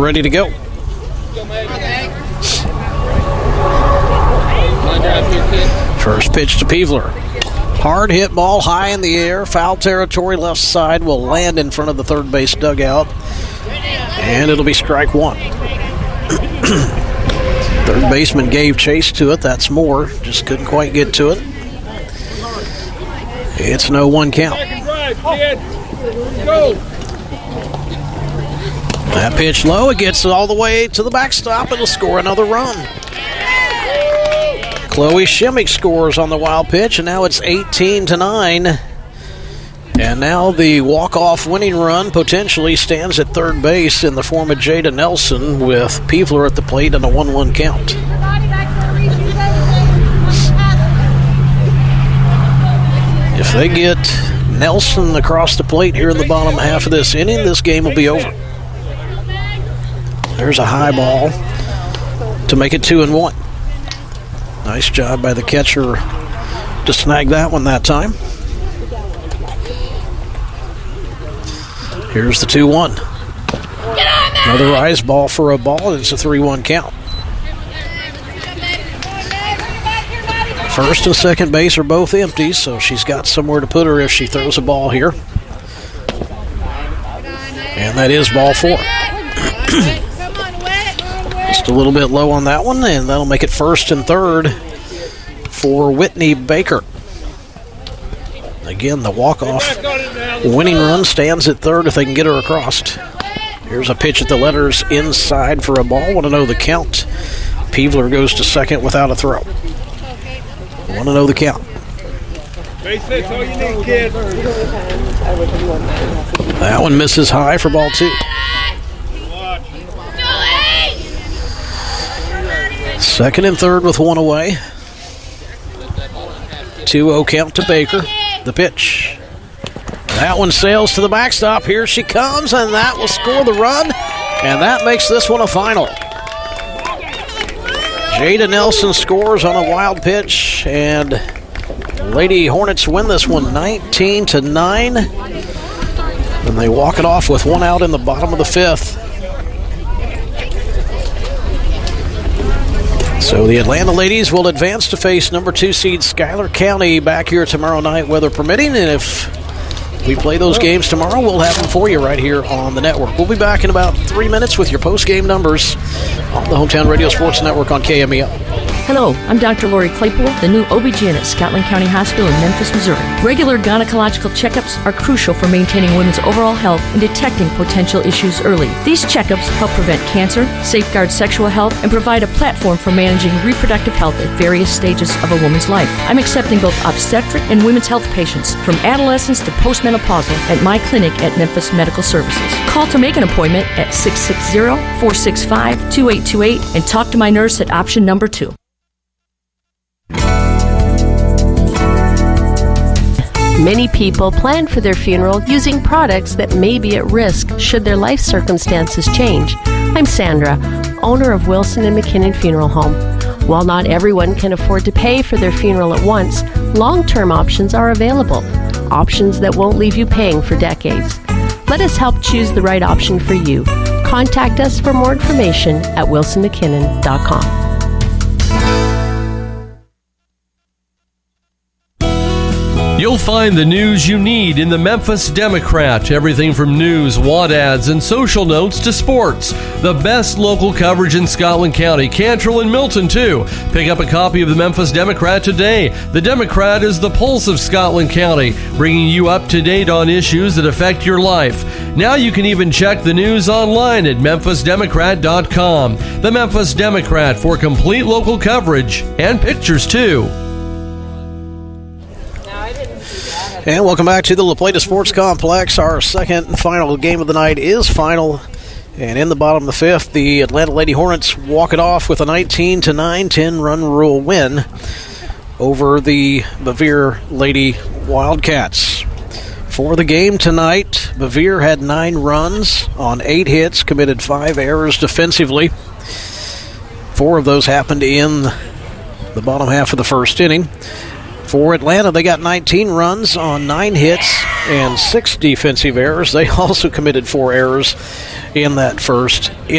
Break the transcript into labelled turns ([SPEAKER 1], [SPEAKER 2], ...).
[SPEAKER 1] ready to go. First pitch to Peevler. Hard hit ball high in the air. Foul territory left side will land in front of the third base dugout. And it'll be strike one. Third baseman gave chase to it. That's Moore. Just couldn't quite get to it. It's an 0-1 count. That pitch low. It gets all the way to the backstop. It'll score another run. Chloe Shimmick scores on the wild pitch, and now it's 18-9. And now the walk-off winning run potentially stands at third base in the form of Jada Nelson with Peevler at the plate and a 1-1 count. If they get Nelson across the plate here in the bottom half of this inning, this game will be over. There's a high ball to make it 2-1. Nice job by the catcher to snag that one that time. Here's the 2-1. Another rise ball for a ball. It's a 3-1 count. First and second base are both empty, so she's got somewhere to put her if she throws a ball here. And that is ball 4. Just a little bit low on that one, and that'll make it first and third for Whitney Baker. Again, the walk-off winning run stands at third if they can get her across. Here's a pitch at the letters inside for a ball. Want to know the count. Peevler goes to second without a throw. Want to know the count. That one misses high for ball 2. Second and third with one away. 2-0 count to Baker. The pitch. That one sails to the backstop. Here she comes, and that will score the run. And that makes this one a final. Jada Nelson scores on a wild pitch, and Lady Hornets win this one 19-9. And they walk it off with one out in the bottom of the 5th. So the Atlanta ladies will advance to face number 2 seed Schuyler County back here tomorrow night, weather permitting. And if we play those games tomorrow, we'll have them for you right here on the network. We'll be back in about 3 minutes with your post-game numbers on the Hometown Radio Sports Network on KMEL.
[SPEAKER 2] Hello, I'm Dr. Lori Claypool, the new OB-GYN at Scotland County Hospital in Memphis, Missouri. Regular gynecological checkups are crucial for maintaining women's overall health and detecting potential issues early. These checkups help prevent cancer, safeguard sexual health, and provide a platform for managing reproductive health at various stages of a woman's life. I'm accepting both obstetric and women's health patients from adolescence to postmenopausal at my clinic at Memphis Medical Services. Call to make an appointment at 660-465-2828 and talk to my nurse at option number 2.
[SPEAKER 3] Many people plan for their funeral using products that may be at risk should their life circumstances change. I'm Sandra, owner of Wilson & McKinnon Funeral Home. While not everyone can afford to pay for their funeral at once, long-term options are available, options that won't leave you paying for decades. Let us help choose the right option for you. Contact us for more information at wilsonmckinnon.com.
[SPEAKER 4] You'll find the news you need in the Memphis Democrat. Everything from news, want ads, and social notes to sports. The best local coverage in Scotland County, Cantrell and Milton, too. Pick up a copy of the Memphis Democrat today. The Democrat is the pulse of Scotland County, bringing you up to date on issues that affect your life. Now you can even check the news online at memphisdemocrat.com. The Memphis Democrat for complete local coverage and pictures, too.
[SPEAKER 1] And welcome back to the La Plata Sports Complex. Our second and final game of the night is final. And in the bottom of the 5th, the Atlanta Lady Hornets walk it off with a 19-9, 10-run rule win over the Bevier Lady Wildcats. For the game tonight, Bevier had 9 runs on 8 hits, committed 5 errors defensively. 4 of those happened in the bottom half of the first inning. For Atlanta, they got 19 runs on 9 hits and 6 defensive errors. They also committed 4 errors in that first inning.